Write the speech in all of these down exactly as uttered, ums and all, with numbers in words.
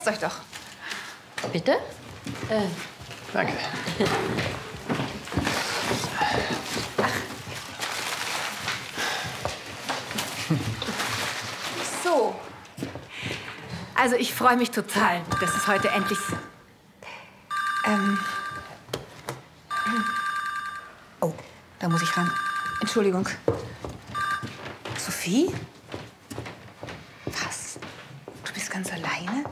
Euch doch. Bitte? Äh. Danke. So. Also ich freue mich total, dass es heute endlich... Ähm... Oh, da muss ich ran. Entschuldigung. Sophie? Was? Du bist ganz alleine?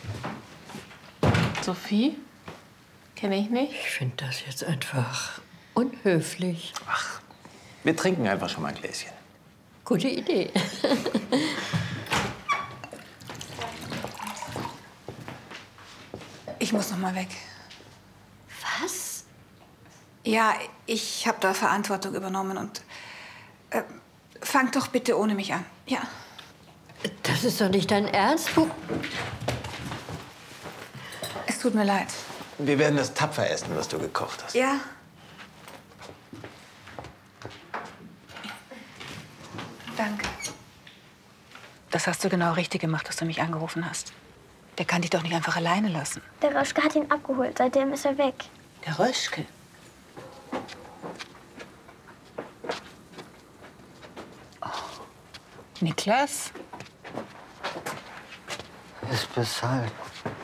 Sophie? Kenne ich nicht. Ich finde das jetzt einfach unhöflich. Ach, wir trinken einfach schon mal ein Gläschen. Gute Idee. Ich muss noch mal weg. Was? Ja, ich habe da Verantwortung übernommen und... Äh, fang doch bitte ohne mich an. Ja. Das ist doch nicht dein Ernst? Du... Es tut mir leid. Wir werden das tapfer essen, was du gekocht hast. Ja. Danke. Das hast du genau richtig gemacht, dass du mich angerufen hast. Der kann dich doch nicht einfach alleine lassen. Der Röschke hat ihn abgeholt. Seitdem ist er weg. Der Röschke? Oh. Niklas? Ist bezahlt.